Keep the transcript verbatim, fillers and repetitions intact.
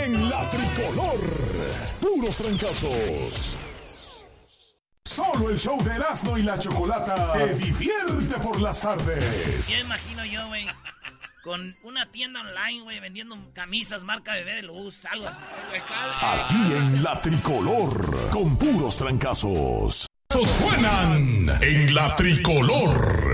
en La Tricolor. Puros trancazos. Solo el show de Erasmo y la Chocolata te divierte por las tardes. Ya imagino yo, güey, con una tienda online, güey, vendiendo camisas marca Bebé de Luz, algo así. Aquí en La Tricolor, con puros trancazos. Suenan en La Tricolor.